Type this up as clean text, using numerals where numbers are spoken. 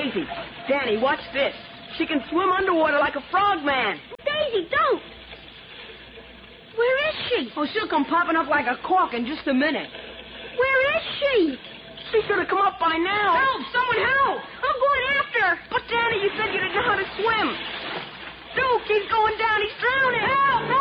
Daisy, Danny, watch this. She can swim underwater like a frogman. Daisy, don't. Where is she? Oh, she'll come popping up like a cork in just a minute. Where is she? She should have come up by now. Help! Someone help! I'm going after her. But, Danny, you said you didn't know how to swim. Duke, he's going down. He's drowning. Help!